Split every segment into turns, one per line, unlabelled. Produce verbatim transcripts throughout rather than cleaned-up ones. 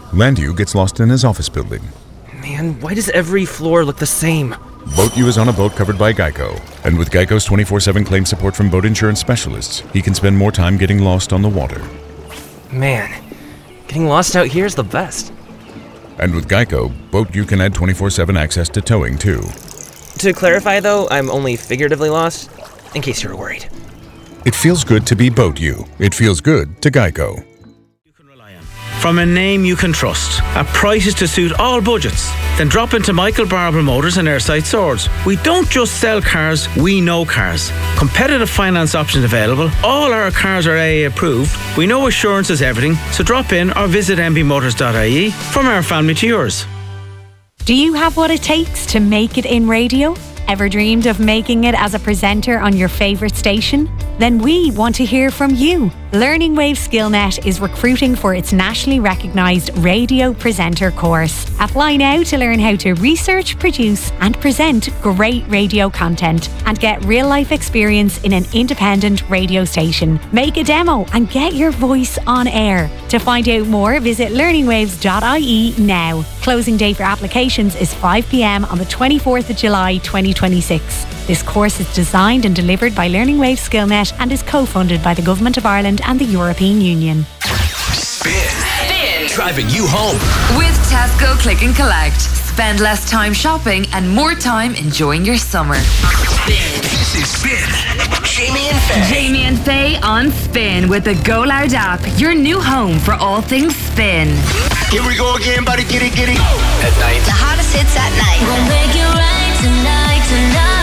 Landu gets lost in his office building.
Man, why does every floor look the same?
Boat U is on a boat covered by Geico. And with Geico's twenty-four seven claim support from boat insurance specialists, he can spend more time getting lost on the water.
Man, getting lost out here is the best.
And with Geico, Boat U can add twenty-four seven access to towing too.
To clarify though, I'm only figuratively lost, in case you were worried.
It feels good to be Boat U. It feels good to Geico.
From a name you can trust, at prices to suit all budgets. Then drop into Michael Barbara Motors and Airside Swords. We don't just sell cars, we know cars. Competitive finance options available. All our cars are A A approved. We know assurance is everything, so drop in or visit m b motors dot i e. From our family to yours.
Do you have what it takes to make it in radio? Ever dreamed of making it as a presenter on your favourite station? Then we want to hear from you. Learning Wave SkillNet is recruiting for its nationally recognised radio presenter course. Apply now to learn how to research, produce and present great radio content and get real-life experience in an independent radio station. Make a demo and get your voice on air. To find out more, visit learning waves dot i e now. Closing day for applications is five p m on the twenty-fourth of July twenty twenty-six. This course is designed and delivered by Learning Wave SkillNet and is co-funded by the Government of Ireland and the European Union.
Spin. Spin. Driving you home.
With Tesco Click and Collect. Spend less time shopping and more time enjoying your summer.
Spin. This is Spin. Jamie and Faye.
Jamie and Faye on Spin with the Go Loud app. Your new home for all things Spin.
Here we go again, buddy. Get it, get it. At night.
The hottest hits at night. We'll make it right tonight, tonight.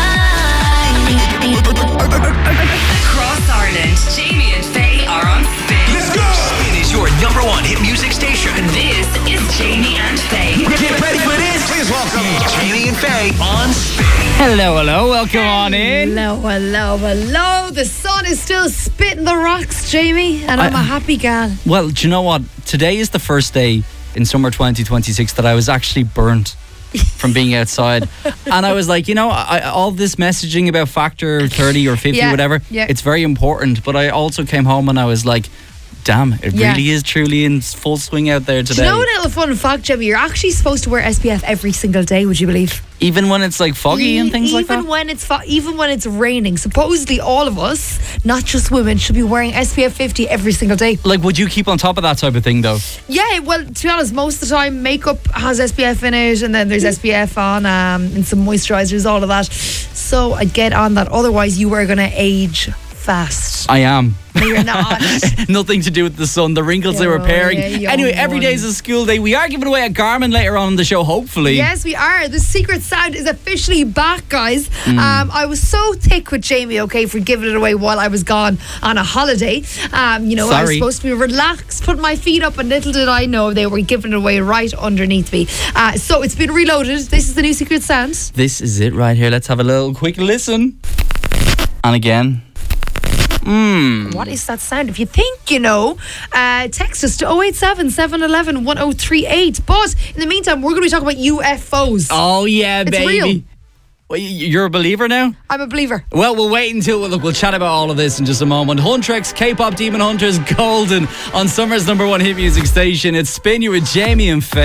Across Ireland, Jamie and Faye are on Spin.
Let's go. Spin is your number one hit music station.
This is Jamie and Faye.
Get ready for this. Please welcome Jamie and Faye on Spin.
Hello, hello. Welcome on in.
Hello, hello, hello. The sun is still spitting the rocks, Jamie, and I'm
I,
a happy gal.
Well, do you know what? Today is the first day in summer twenty twenty-six that I was actually burnt from being outside. And I was like, you know, I, all this messaging about factor thirty or fifty,
yeah,
whatever,
yeah.
it's very important. But I also came home and I was like, damn, it
yeah.
really is truly in full swing out there today.
Do you know a little fun fact, Jamie? You're actually supposed to wear S P F every single day, would you believe?
Even when it's like foggy
e-
and things like that?
Even when it's fo- even when it's raining. Supposedly all of us, not just women, should be wearing S P F fifty every single day.
Like, would you keep on top of that type of thing though?
Yeah, well, to be honest, most of the time makeup has S P F in it, and then there's S P F on um, and some moisturisers, all of that. So I'd get on that. Otherwise you are going to age fast.
I am.
No, you're not.
Nothing to do with the sun. The wrinkles
You're
are repairing.
a young
Anyway, every
one.
day is a school day. We are giving away a Garmin later on in the show, hopefully.
Yes, we are. The Secret Sound is officially back, guys.
Mm.
Um, I was so thick with Jamie, okay, for giving it away while I was gone on a holiday. Um, you know, I was
Sorry.
supposed to be relaxed, put my feet up, and little did I know they were giving it away right underneath me. Uh, so it's been reloaded. This is the new Secret Sound.
This is it right here. Let's have a little quick listen. And again. Mm.
What is that sound? If you think you know, uh, text us to oh eight seven, seven one one, one oh three eight. But in the meantime, we're going to be talking about U F Os.
Oh, yeah,
It's
baby.
real.
Well, you're a believer now?
I'm a believer.
Well, we'll wait until look, we'll chat about all of this in just a moment. Huntrix, K-pop Demon Hunters, Golden on Summer's number one hit music station. It's Spin You with Jamie and Faye.